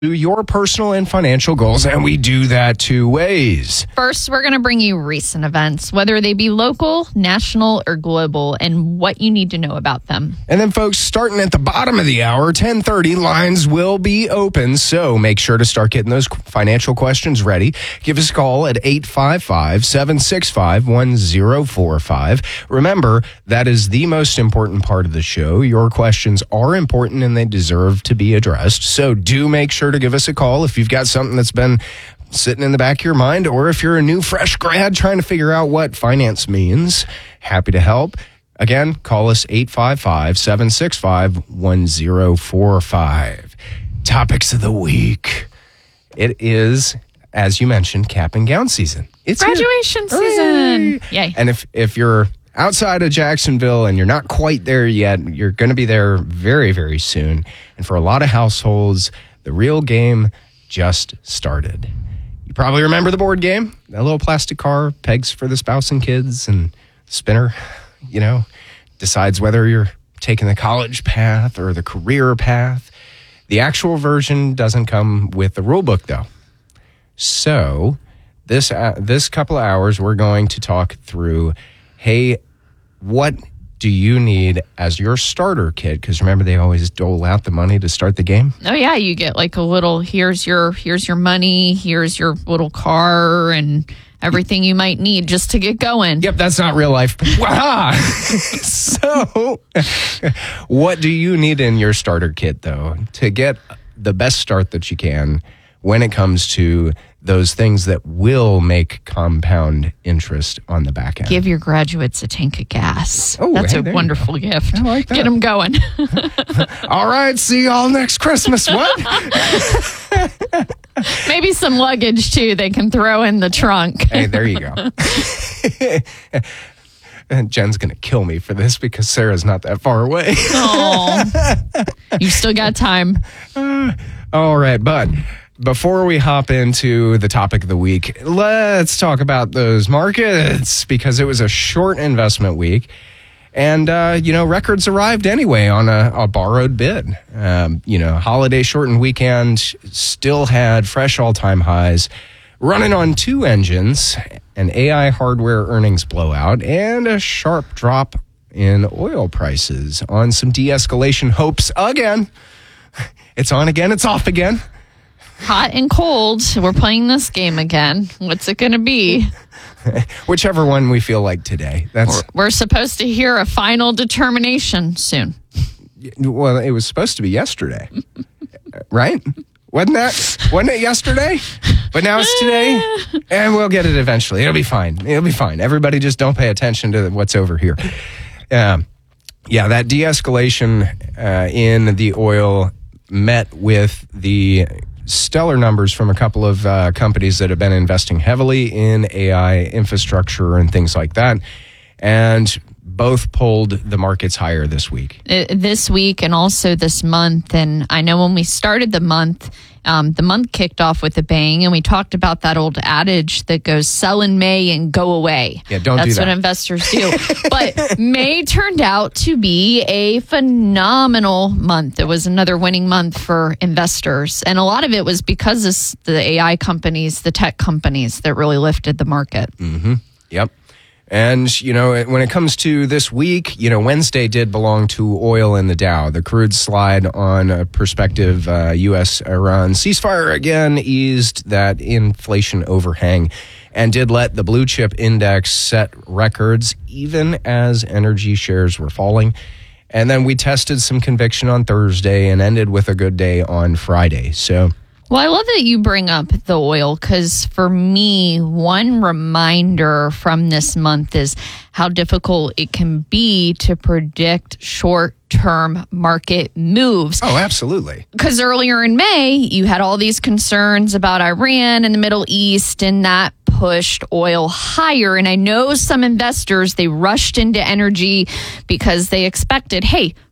your personal and financial goals, and we do that two ways. First, we're going to bring you recent events, whether they be local, national, or global, and what you need to know about them. And then, folks, starting at the bottom of the hour, 10:30, lines will be open, so make sure to start getting those financial questions ready. Give us a call at 855-765-1045. Remember, that is the most important part of the show. Your questions are important, and they deserve to be addressed, so do make sure to give us a call if you've got something that's been sitting in the back of your mind, or if you're a new fresh grad trying to figure out what finance means. Happy to help. Again, call us 855-765-1045. Topics of the week. It is, as you mentioned, cap and gown season. It's graduation season. Yay. And if you're outside of Jacksonville and you're not quite there yet, you're going to be there very, very soon. And for a lot of households, the real game just started. You probably remember the board game, that little plastic car, pegs for the spouse and kids, and spinner, decides whether you're taking the college path or the career path. The actual version doesn't come with the rule book, though. So this couple of hours, we're going to talk through, hey, what do you need as your starter kit? Because remember, they always dole out the money to start the game. Oh yeah, you get like a little. Here's your money. Here's your little car and everything you might need just to get going. Yep, that's not real life. So, what do you need in your starter kit though to get the best start that you can when it comes to those things that will make compound interest on the back end? Give your graduates a tank of gas. Oh, that's a wonderful gift. I like that. Get them going. All right, see y'all next Christmas. What? Maybe some luggage, too, they can throw in the trunk. Hey, there you go. And Jen's going to kill me for this because Sarah's not that far away. Oh, you still got time. All right, but before we hop into the topic of the week, let's talk about those markets because it was a short investment week. And, records arrived anyway on a borrowed bid. Holiday shortened weekend still had fresh all-time highs, running on two engines, an AI hardware earnings blowout, and a sharp drop in oil prices on some de-escalation hopes again. It's on again, it's off again. Hot and cold. We're playing this game again. What's it going to be? Whichever one we feel like today. We're supposed to hear a final determination soon. Well, it was supposed to be yesterday, right? Wasn't it yesterday? But now it's today, and we'll get it eventually. It'll be fine. Everybody just don't pay attention to what's over here. That de-escalation in the oil met with the stellar numbers from a couple of companies that have been investing heavily in AI infrastructure and things like that. And both pulled the markets higher this week. This week and also this month. And I know when we started the month kicked off with a bang, and we talked about that old adage that goes, sell in May and go away. Yeah, don't do that. That's what investors do. But May turned out to be a phenomenal month. It was another winning month for investors. And a lot of it was because of the AI companies, the tech companies that really lifted the market. Mm-hmm. Yep. And, when it comes to this week, Wednesday did belong to oil and the Dow. The crude slide on a prospective U.S.-Iran ceasefire again eased that inflation overhang and did let the blue chip index set records even as energy shares were falling. And then we tested some conviction on Thursday and ended with a good day on Friday. Well, I love that you bring up the oil because for me, one reminder from this month is how difficult it can be to predict short-term market moves. Oh, absolutely. Because earlier in May, you had all these concerns about Iran and the Middle East, and that pushed oil higher. And I know some investors, they rushed into energy because they expected, hey,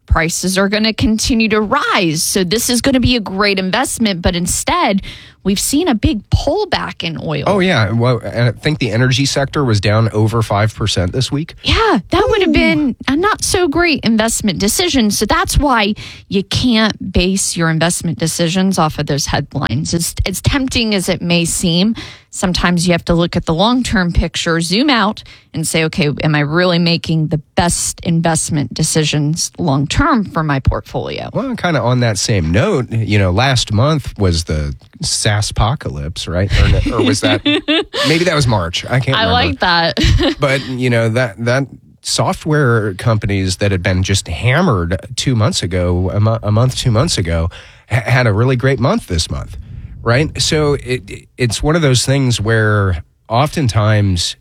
prices are going to continue to rise. So this is going to be a great investment. But instead, we've seen a big pullback in oil. Oh, yeah. Well, I think the energy sector was down over 5% this week. Yeah, that would have been a not so great investment decision. So that's why you can't base your investment decisions off of those headlines. As tempting as it may seem, sometimes you have to look at the long-term picture, zoom out, and say, okay, am I really making the best investment decisions long-term for my portfolio? Well, kind of on that same note, last month was the SaaSpocalypse, right? Or was that, maybe that was March. I can't remember. I like that. But, that software companies that had been just hammered 2 months ago, a month, 2 months ago, had a really great month this month, right? So it's one of those things where oftentimes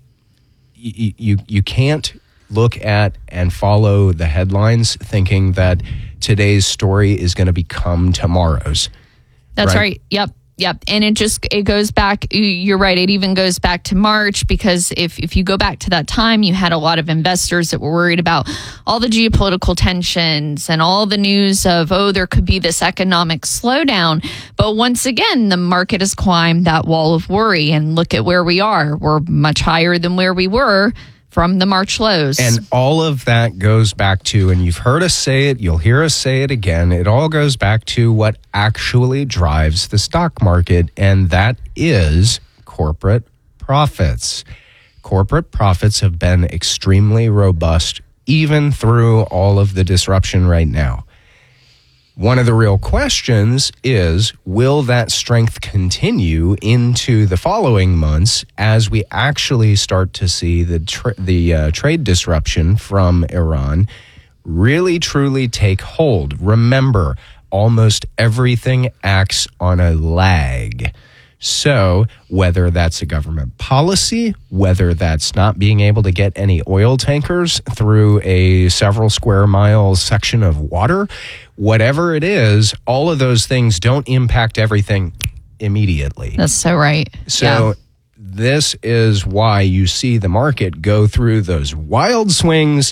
you can't look at and follow the headlines thinking that today's story is going to become tomorrow's. That's right. Yep. And it goes back. You're right. It even goes back to March, because if you go back to that time, you had a lot of investors that were worried about all the geopolitical tensions and all the news of, there could be this economic slowdown. But once again, the market has climbed that wall of worry, and look at where we are. We're much higher than where we were from the March lows. And all of that goes back to, and you've heard us say it, you'll hear us say it again, it all goes back to what actually drives the stock market, and that is corporate profits. Corporate profits have been extremely robust, even through all of the disruption right now. One of the real questions is, will that strength continue into the following months as we actually start to see the trade disruption from Iran really, truly take hold? Remember, almost everything acts on a lag. So whether that's a government policy, whether that's not being able to get any oil tankers through a several square mile section of water, whatever it is, all of those things don't impact everything immediately. That's so right. So this is why you see the market go through those wild swings,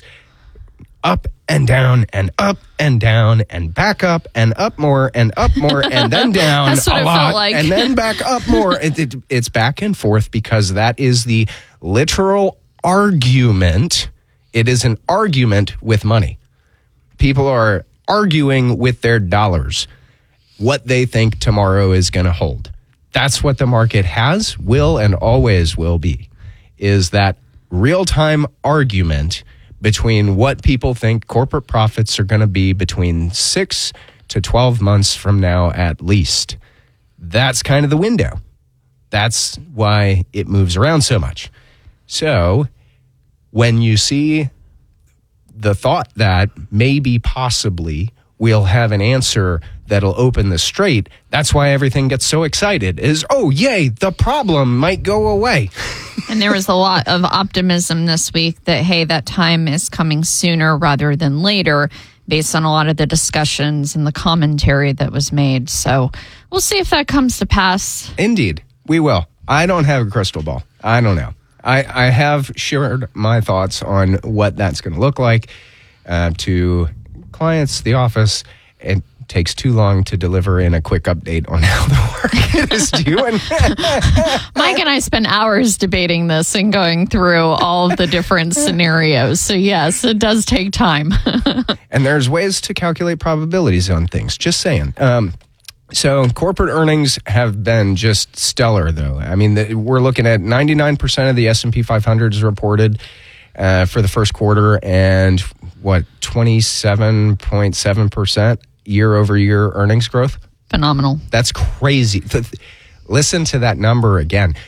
up and down and up and down and back up and up more and then down That's what a it lot felt like. and then back up more. It's back and forth because that is the literal argument. It is an argument with money. People are arguing with their dollars what they think tomorrow is going to hold. That's what the market has, will, and always will be, is that real-time argument between what people think corporate profits are going to be between 6 to 12 months from now at least. That's kind of the window. That's why it moves around so much. So when you see the thought that maybe possibly we'll have an answer that'll open the strait, that's why everything gets so excited, is, oh, yay, the problem might go away. And there was a lot of optimism this week that, hey, that time is coming sooner rather than later, based on a lot of the discussions and the commentary that was made. So we'll see if that comes to pass. Indeed, we will. I don't have a crystal ball. I don't know. I have shared my thoughts on what that's going to look like to clients, the office. It takes too long to deliver in a quick update on how the work is doing. Mike and I spent hours debating this and going through all the different scenarios. So yes, it does take time. And there's ways to calculate probabilities on things. Just saying. So corporate earnings have been just stellar, though. I mean, we're looking at 99% of the S&P 500 is reported for the first quarter, and 27.7% year-over-year earnings growth. Phenomenal. That's crazy. Listen to that number again.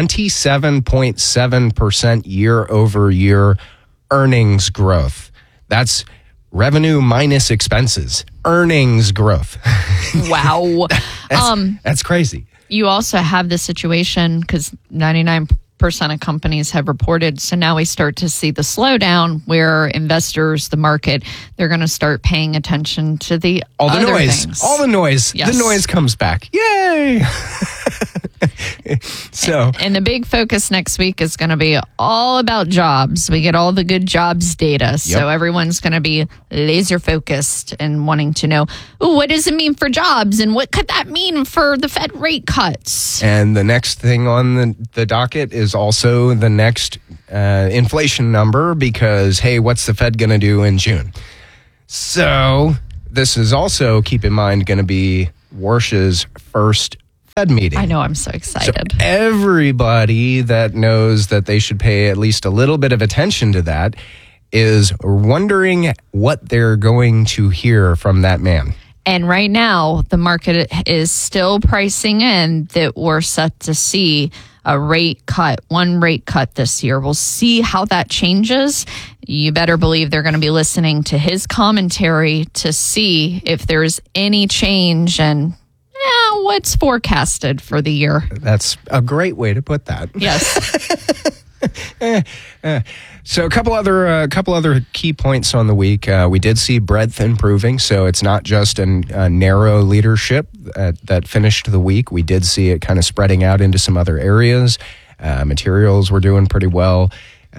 27.7% year-over-year earnings growth. That's revenue minus expenses. Earnings growth. Wow. That's crazy. You also have the situation, because 99% of companies have reported. So now we start to see the slowdown where investors, the market, they're going to start paying attention to the all the other noise. things. All the noise. Yes. The noise comes back. Yay! So, and the big focus next week is going to be all about jobs. We get all the good jobs data. So everyone's going to be laser focused and wanting to know, what does it mean for jobs? And what could that mean for the Fed rate cuts? And the next thing on the docket is also the next inflation number because, hey, what's the Fed going to do in June? So this is also, keep in mind, going to be Warsh's first Fed meeting. I know, I'm so excited. So everybody that knows that they should pay at least a little bit of attention to that is wondering what they're going to hear from that man. And right now, the market is still pricing in that we're set to see a rate cut, one rate cut this year. We'll see how that changes. You better believe they're going to be listening to his commentary to see if there's any change and what's forecasted for the year. That's a great way to put that. Yes. So a couple other key points on the week. We did see breadth improving, so it's not just a narrow leadership that finished the week. We did see it kind of spreading out into some other areas. Materials were doing pretty well.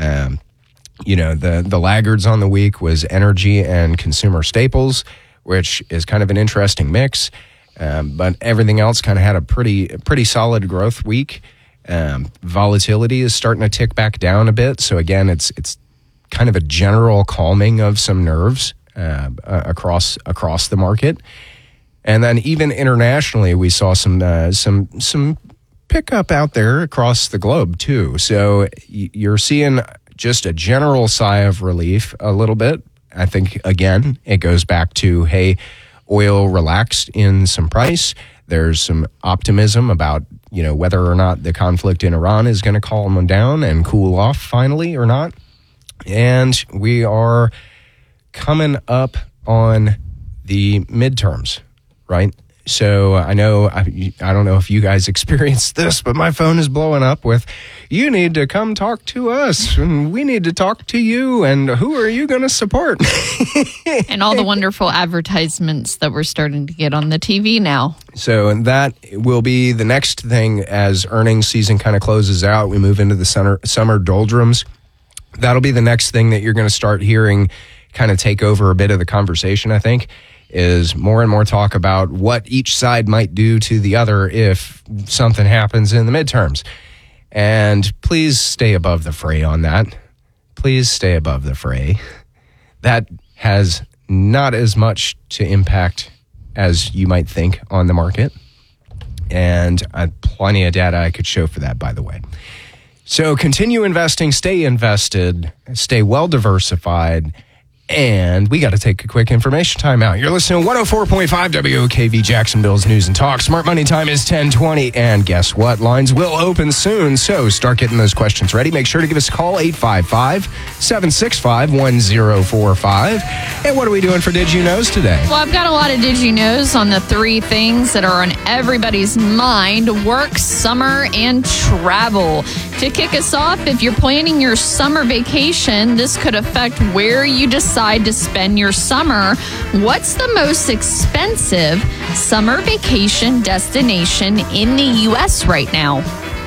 The laggards on the week was energy and consumer staples, which is kind of an interesting mix. But everything else kind of had a pretty solid growth week. Volatility is starting to tick back down a bit. So again, it's kind of a general calming of some nerves across the market. And then even internationally, we saw some pickup out there across the globe too. So you're seeing just a general sigh of relief a little bit. I think again, it goes back to, hey, oil relaxed in some price. There's some optimism about, whether or not the conflict in Iran is going to calm them down and cool off finally or not. And we are coming up on the midterms, right? So I don't know if you guys experienced this, but my phone is blowing up with, you need to come talk to us and we need to talk to you and who are you going to support? And all the wonderful advertisements that we're starting to get on the TV now. So that will be the next thing as earnings season kind of closes out. We move into the summer doldrums. That'll be the next thing that you're going to start hearing kind of take over a bit of the conversation, I think, is more and more talk about what each side might do to the other if something happens in the midterms. And please stay above the fray on that. Please stay above the fray. That has not as much to impact as you might think on the market. And plenty of data I could show for that, by the way. So continue investing, stay invested, stay well diversified. And we got to take a quick information timeout. You're listening to 104.5 WOKV Jacksonville's News and Talk. Smart Money time is 10:20. And guess what? Lines will open soon. So start getting those questions ready. Make sure to give us a call, 855-765-1045. And what are we doing for Did You Knows today? Well, I've got a lot of Did You Knows on the three things that are on everybody's mind: work, summer, and travel. To kick us off, if you're planning your summer vacation, this could affect where you decide to spend your summer. What's the most expensive summer vacation destination in the U.S. right now?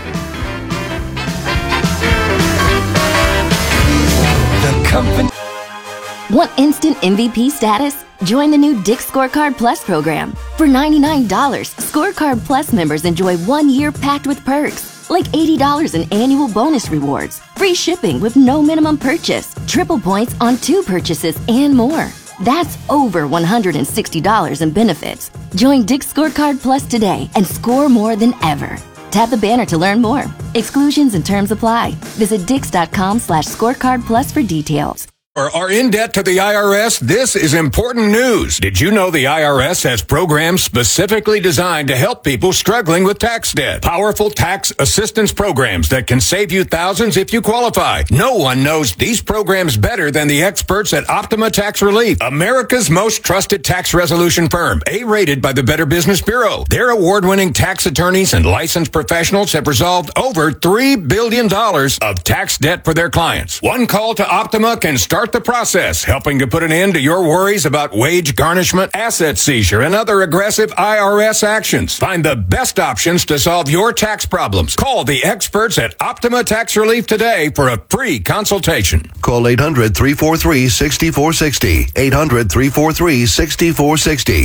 The company. Want instant MVP status? Join the new Dick's Scorecard Plus program. For $99, Scorecard Plus members enjoy 1 year packed with perks, like $80 in annual bonus rewards, free shipping with no minimum purchase, triple points on 2 purchases, and more. That's over $160 in benefits. Join Dick's Scorecard Plus today and score more than ever. Tap the banner to learn more. Exclusions and terms apply. Visit Dix.com/scorecard plus for details. Are in debt to the IRS? This is important news. Did you know the IRS has programs specifically designed to help people struggling with tax debt? Powerful tax assistance programs that can save you thousands if you qualify. No one knows these programs better than the experts at Optima Tax Relief, America's most trusted tax resolution firm, A-rated by the Better Business Bureau. Their award-winning tax attorneys and licensed professionals have resolved over $3 billion of tax debt for their clients. One call to Optima can start Start the process, helping to put an end to your worries about wage garnishment, asset seizure, and other aggressive IRS actions. Find the best options to solve your tax problems. Call the experts at Optima Tax Relief today for a free consultation. Call 800-343-6460. 800-343-6460.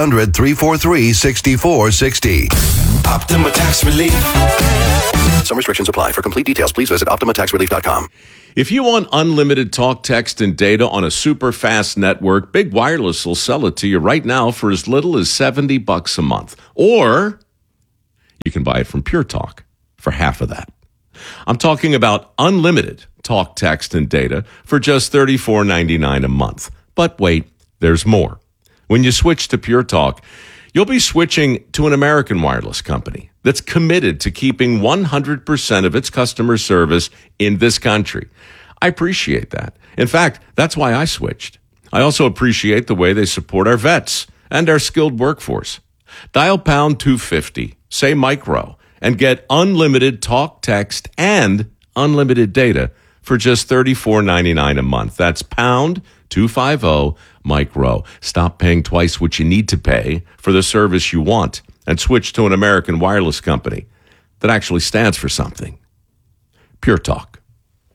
800-343-6460. Optima Tax Relief. Some restrictions apply. For complete details, please visit OptimaTaxRelief.com. If you want unlimited talk, text, and data on a super fast network, Big Wireless will sell it to you right now for as little as $70 a month. Or you can buy it from Pure Talk for half of that. I'm talking about unlimited talk, text, and data for just $34.99 a month. But wait, there's more. When you switch to Pure Talk, you'll be switching to an American wireless company that's committed to keeping 100% of its customer service in this country. I appreciate that. In fact, that's why I switched. I also appreciate the way they support our vets and our skilled workforce. Dial pound 250, say micro, and get unlimited talk, text, and unlimited data for just $34.99 a month. That's pound 250 micro. Stop paying twice what you need to pay for the service you want and switch to an American wireless company that actually stands for something. Pure Talk.